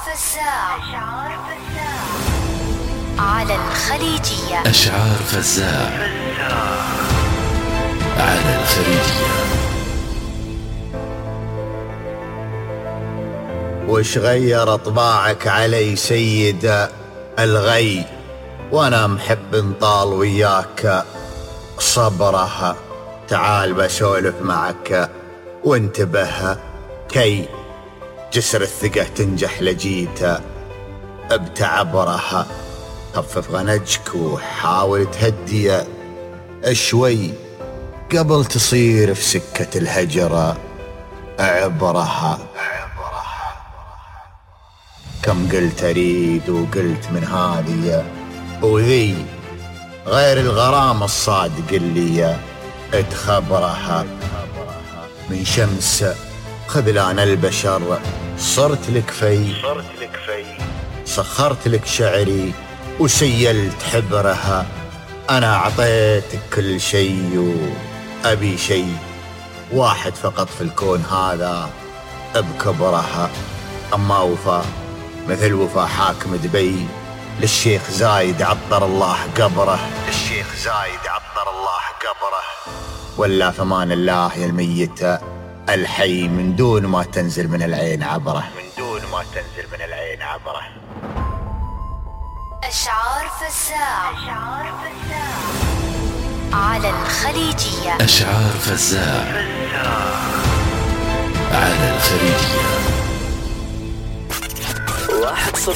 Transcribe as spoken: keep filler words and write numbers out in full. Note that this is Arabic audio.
فزاع على الخليجية. أشعار فزاع على الخليجية. وش غير طباعك علي سيد الغي، وانا محب طال وياك صبرها. تعال بسولف معك وانتبه كي جسر الثقة تنجح لجيت بتعبرها. خفف غنجك وحاول تهدي شوي قبل تصير في سكة الهجرة عبرها. كم قلت أريد وقلت من هذه وذي، غير الغرام الصادق اللي اتخبرها. من شمس خذلان البشر صرت لك في سخرت لك شعري وسيلت حبرها. أنا أعطيتك كل شيء وأبي شيء واحد فقط في الكون هذا بكبرها. أما وفا مثل وفا حاكم دبي للشيخ زايد عطر الله قبره. للشيخ زايد عطر الله قبره. ولا فمان الله يا الميت الحي من دون ما تنزل من العين عبره. من دون ما تنزل من العين عبره. أشعار فزاع على الخليجية. أشعار فزاع على الخليجية. واحد صفر